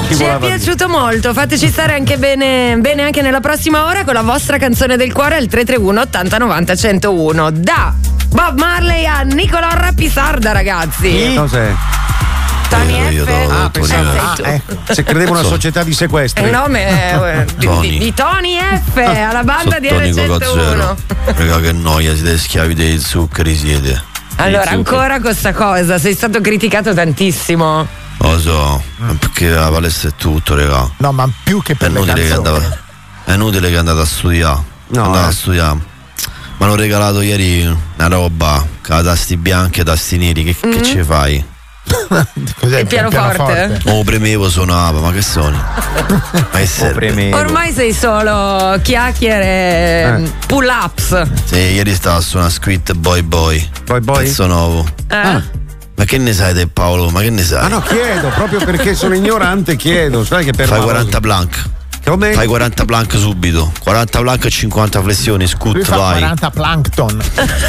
Ci è piaciuto molto, fateci stare anche bene anche nella prossima ora con la vostra canzone del cuore al 331 80 90 101. Da Bob Marley a Nicolò Rapisarda, ragazzi. Cos'è? Tony F. Se credevo una società di sequestri. Il nome di Tony F alla banda di R101. Raga, che noia, siete schiavi dei zuccheri, siete. Allora, ancora questa cosa, sei stato criticato tantissimo. Lo so, perché la palestra è tutto, raga. No, ma più che per le canzoni. È inutile che è andato a studiare. A studiare. Mi hanno regalato ieri una roba, con la tasti bianchi e tasti neri, che ci fai? Cos'è il pianoforte? Oh, premevo, suonava, ma che suoni? Ma che serve? Ormai sei solo chiacchiere, pull ups. Sì, ieri stavo a suonare Squid Boy. Pezzo nuovo. Ma che ne sai te, Paolo? Ma che ne sai? Ma no, chiedo, proprio perché sono ignorante, chiedo. Sai che per fai 40 plank. Come? Fai 40 plank subito. 40 plank e 50 flessioni, scut, vai. 40 plankton.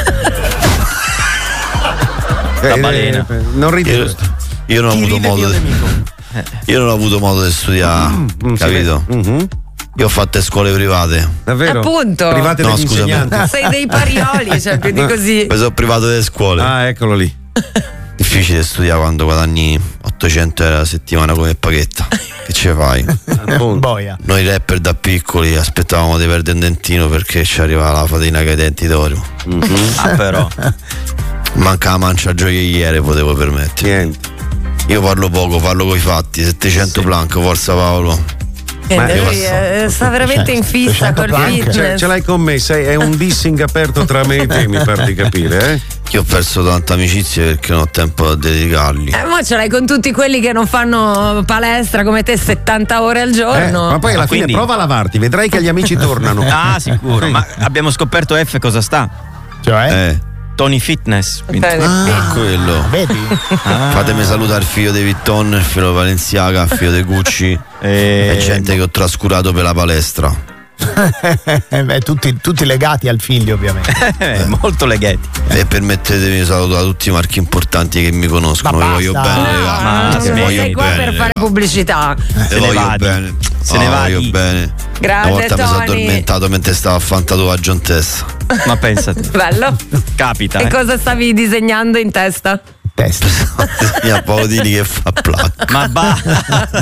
La balena. Non ridi. Io non ho avuto modo. Io non ho avuto modo di studiare, capito? Io ho fatto scuole private. Davvero? Appunto. Private degli insegnanti. Sei dei parioli, cioè più di così. Poi sono privato delle scuole. Ah, eccolo lì. Difficile studiare quando guadagni 800 euro a settimana come paghetta. Che ce fai? Boia. Noi rapper da piccoli aspettavamo di perdere un dentino perché ci arrivava la fatina con i denti d'oro. Però manca la mancia gioielliere, potevo permettere. Niente. Io parlo poco, parlo coi fatti. 700 plank, forza Paolo. Lui sta veramente in fissa col fitness. Ce l'hai con me, è un dissing aperto tra me e te, mi pare di capire, eh? Io ho perso tante amicizie perché non ho tempo da dedicargli. Ma ce l'hai con tutti quelli che non fanno palestra come te 70 ore al giorno. Ma poi alla fine prova a lavarti, vedrai che gli amici tornano. Ah, sicuro. Ma abbiamo scoperto F cosa sta? Cioè? Tony Fitness. Quello. Vedi? Fatemi salutare il figlio di Vitton, il figlio di Balenciaga, il figlio di Gucci e gente che ho trascurato per la palestra. Tutti legati al figlio, ovviamente. Molto legati. E permettetemi di salutare tutti i marchi importanti che mi conoscono. Vi voglio bene, ma sei qua per fare pubblicità. Se ne va bene. Se ne va bene. Grande, una volta Tony. mi sono addormentato mentre stavo a fare un tatuaggio in testa. Ma pensate. Bello. Capita. E cosa stavi disegnando in testa? Testa. Mi ha Paolini che fa plac. Ma